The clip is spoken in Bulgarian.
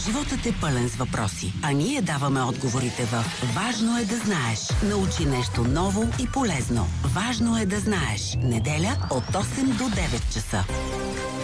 Животът е пълен с въпроси, а ние даваме отговорите в Важно е да знаеш. Научи нещо ново и полезно. Важно е да знаеш. Неделя от 8 до 9 часа.